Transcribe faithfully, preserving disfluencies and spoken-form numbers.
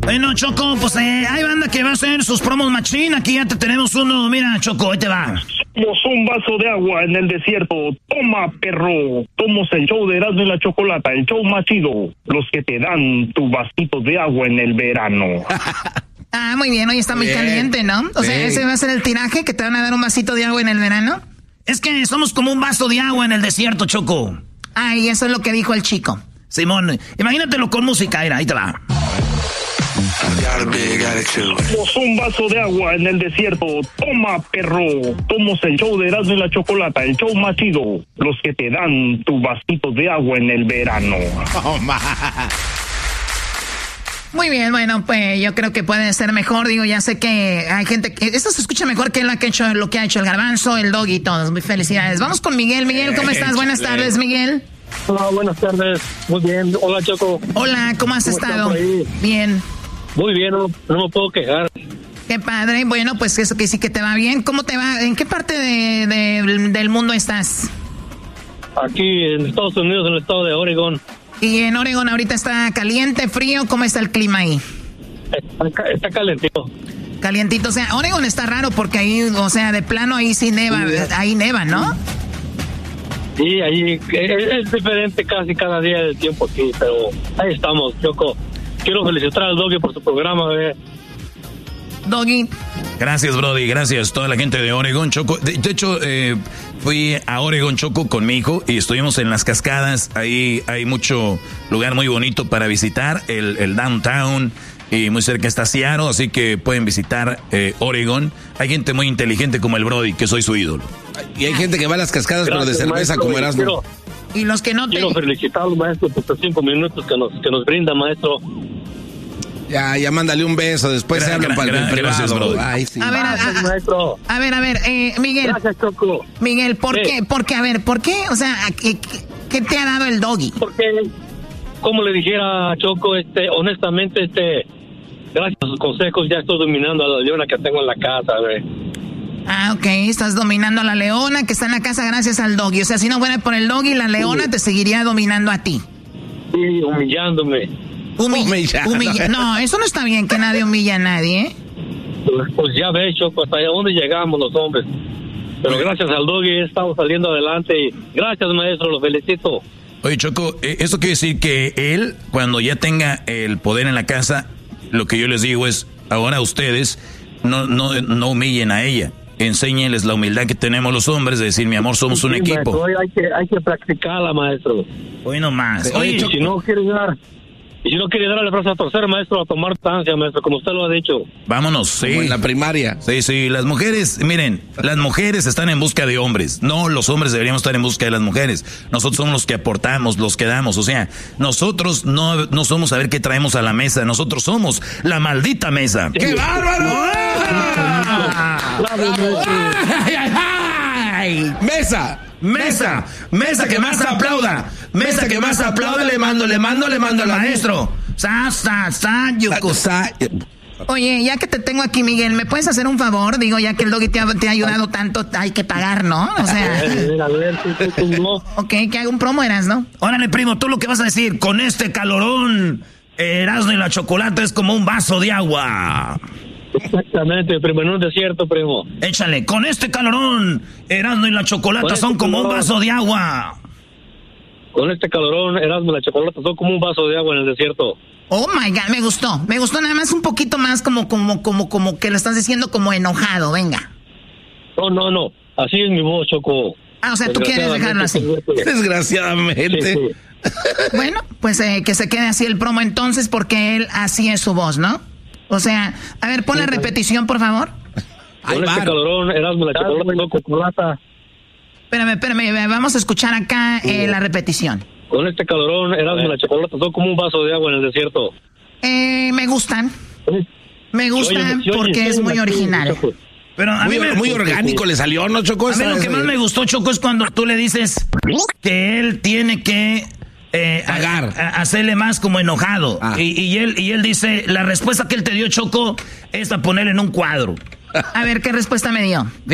Bueno, Choco, pues eh, hay banda que va a hacer sus promos machín. Aquí ya te tenemos uno. Mira, Choco, ahí te va. Somos un vaso de agua en el desierto. Toma, perro. Somos el show de Erasmo y la Chocolata, el show más chido. Los que te dan tu vasito de agua en el verano. Ah, muy bien. Hoy está muy bien caliente, ¿no? O sea, ¿ese va a ser el tiraje? ¿Que te van a dar un vasito de agua en el verano? Es que somos como un vaso de agua en el desierto, Choco. Ah, y eso es lo que dijo el chico. Simón, imagínatelo con música. Mira, ahí te va. Somos un vaso de agua en el desierto. Toma, perro. Somos el show de Erasmo y la Chocolata, el show más chido. Los que te dan tu vasito de agua en el verano. Oh, muy bien, bueno, pues yo creo que puede ser mejor. Digo, ya sé que hay gente que... Esto se escucha mejor que lo que ha hecho, lo que ha hecho el Garbanzo, el Doggy y todos. Muy felicidades. Vamos con Miguel. Miguel, ¿cómo estás? Buenas tardes, Miguel. Hola, buenas tardes. Muy bien. Hola, Choco. Hola, ¿cómo has estado? Bien. Muy bien, no, no me puedo quejar. Qué padre. Bueno, pues eso que sí que te va bien. ¿Cómo te va? ¿En qué parte de, de, del mundo estás? Aquí en Estados Unidos, en el estado de Oregon. ¿Y en Oregon ahorita está caliente, frío? ¿Cómo está el clima ahí? Está, está calentito. Calientito. O sea, Oregon está raro porque ahí, o sea, de plano ahí sí neva. Ahí neva, ¿no? Sí, ahí es, es diferente casi cada día del tiempo aquí, pero ahí estamos, Choco. Quiero felicitar al Doggy por su programa, ¿eh? Doggy. Gracias, Brody, gracias. Toda la gente de Oregon, Choco. De, de hecho, eh, fui a Oregon, Choco, con mi hijo y estuvimos en las cascadas. Ahí hay mucho lugar muy bonito para visitar, el, el downtown. Y muy cerca está Seattle, así que pueden visitar eh, Oregon. Hay gente muy inteligente como el Brody, que soy su ídolo. Y hay gente que va a las cascadas, gracias, pero de cerveza, maestro, como Erasmo. Quiero, y los que no te... Quiero felicitarlo, maestro, por estos cinco minutos que nos, que nos brinda, maestro. Ya, ya mándale un beso, después se hablan para el privado. Ay, sí. A ver, a, a, maestro. a ver, a ver, eh, Miguel. Gracias, Choco. Miguel, ¿por sí. qué? Porque, a ver, ¿por qué? O sea, ¿qué, qué te ha dado el Doggy? Porque, como le dijera a Choco, este, honestamente, este, gracias a sus consejos ya estoy dominando a la leona que tengo en la casa, güey. Ah, ok, estás dominando a la leona que está en la casa gracias al Doggy. O sea, si no fuera por el Doggy, la leona sí. te seguiría dominando a ti. Sí, humillándome. Humi humilla no, eso no está bien, que nadie humilla a nadie, ¿eh? Pues, pues ya ves, Choco, hasta dónde llegamos los hombres. Pero gracias al Doggy estamos saliendo adelante. Y gracias, maestro, lo felicito. Oye, Choco, eso quiere decir que él, cuando ya tenga el poder en la casa, lo que yo les digo es, ahora ustedes no, no, no humillen a ella. Enséñenles la humildad que tenemos los hombres de decir, mi amor, somos sí, un equipo. Maestro, hay, que, hay que practicarla, maestro. Hoy no más. Oye, Oye si no quieres dar... Y si no quiere darle el brazo a torcer, maestro, a tomar distancia, maestro, como usted lo ha dicho. Vámonos, sí. Como en la primaria. Sí, sí, las mujeres, miren, las mujeres están en busca de hombres. No, los hombres deberíamos estar en busca de las mujeres. Nosotros somos los que aportamos, los que damos. O sea, nosotros no, no somos a ver qué traemos a la mesa. Nosotros somos la maldita mesa. ¡Qué bárbaro! ¡Mesa! Mesa, mesa que más aplauda, mesa que más aplauda, le mando, le mando, le mando al maestro. Sa, sa, sa, yuko, sa. Oye, ya que te tengo aquí, Miguel, ¿me puedes hacer un favor? Digo, ya que el Doggy te ha, te ha ayudado tanto, hay que pagar, ¿no? O sea... A ver, tú, tú, tú, no. Ok, que haga un promo, Eras, ¿no? Órale, primo, tú lo que vas a decir, con este calorón, Erasmo y la Chocolata es como un vaso de agua. Exactamente, primo, en un desierto, primo. Échale, con este calorón, Erasmo y la Chocolata son este como calorón, un vaso de agua. Con este calorón, Erasmo y la Chocolata son como un vaso de agua en el desierto. Oh my God, me gustó, me gustó nada más un poquito más como, como, como, como que lo estás diciendo como enojado, venga. No, no, no, así es mi voz, Choco. Ah, o sea, tú quieres dejarlo así. Desgraciadamente. Sí, sí. Bueno, pues eh, que se quede así el promo entonces porque él así es su voz, ¿no? O sea, a ver, pon la repetición, por favor. Con este calorón, Erasmo, la Chocolata. Espérame, espérame, vamos a escuchar acá eh, la repetición. Con este calorón, Erasmo, la Chocolata son como un vaso de agua en el desierto. Eh, me gustan. Me gustan oye, porque oye, es muy original. Pero a muy, mí me, muy orgánico le salió, ¿no, Choco? A mí lo que más me gustó, Choco, es cuando tú le dices que él tiene que... Eh, a, a, hacerle más como enojado ah. y, y él y él dice la respuesta que él te dio, Choco, es a poner en un cuadro. A ver qué respuesta me dio.